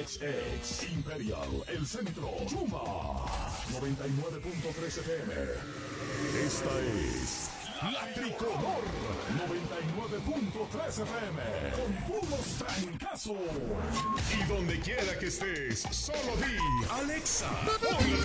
XX, Imperial, El Centro, Chuma, 99.3 FM. Esta es La Tricolor, 99.3 FM, con puros trancazos. Y donde quiera que estés, solo di Alexa, pon